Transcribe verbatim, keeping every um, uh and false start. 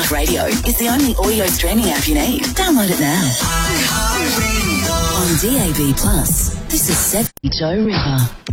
iHeartRadio is the only audio streaming app you need. Download it now. On D A B Plus, this is Seth Joe River.